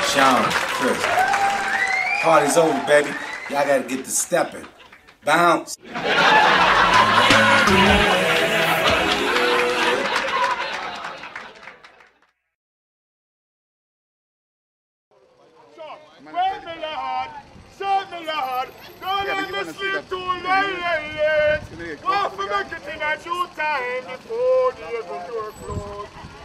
Sean, Chris. Party's over, baby. Y'all gotta get to stepping. Bounce. Serve me, Lord. Don't let me sleep too late. Want to make it in a due time before the door close.